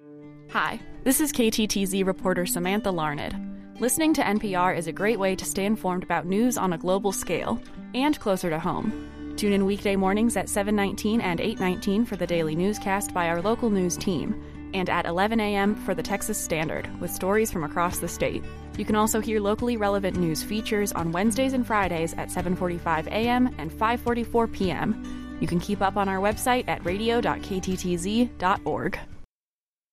Hi, this is KTTZ reporter Samantha Larned. Listening to NPR is a great way to stay informed about news on a global scale and closer to home. Tune in weekday mornings at 7:19 and 8:19 for the daily newscast by our local news team, and at 11 a.m. for the Texas Standard, with stories from across the state. You can also hear locally relevant news features on Wednesdays and Fridays at 7:45 a.m. and 5:44 p.m. You can keep up on our website at radio.kttz.org.